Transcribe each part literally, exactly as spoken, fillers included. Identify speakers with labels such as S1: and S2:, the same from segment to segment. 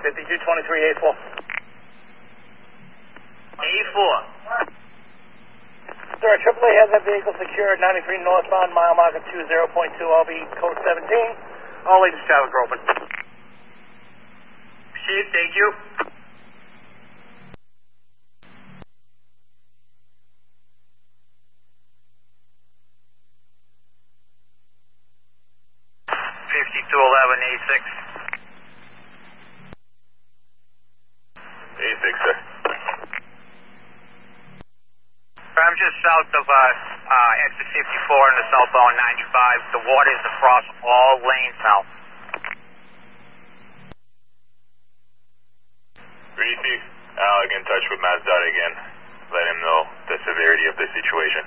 S1: fifty-two twenty-three, A four.
S2: A four.
S1: Sir, triple A has that vehicle secured, ninety-three northbound, mile marker two zero point two, L B code seventeen. All latest traffic are open.
S2: Received, thank you. fifty-two eleven, A six.
S3: A six, sir.
S2: I'm just south of uh, uh, exit fifty-four in the southbound ninety-five. The water is across all lanes now.
S3: Reese, I'll get in touch with MassDOT again. Let him know the severity of the situation.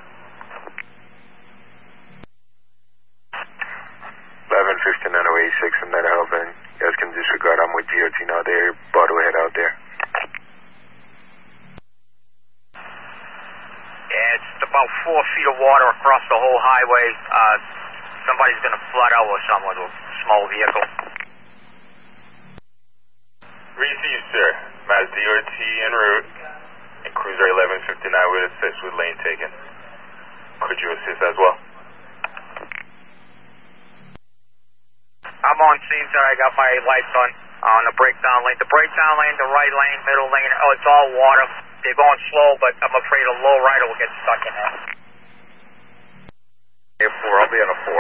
S3: eleven fifty-nine oh eight six from that Helvin. You guys can disregard. I'm with D O T now. They're about to head out there.
S2: Yeah, it's about four feet of water across the whole highway. Uh, somebody's going to flood out with someone with a small vehicle.
S3: Received, sir. Mass D O T en route. And Cruiser eleven fifty-nine will assist with lane taken. Could you assist as well?
S2: I'm on scene, sir. I got my lights on on the breakdown lane. The breakdown lane, the right lane, middle lane, oh, it's all water. They're going slow, but I'm afraid a low rider will get stuck in there.
S3: A four, I'll be on a four.